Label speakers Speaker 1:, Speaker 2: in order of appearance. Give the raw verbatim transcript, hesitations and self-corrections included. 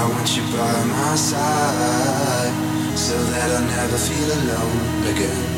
Speaker 1: I want you by my side, so that I'll never feel alone again.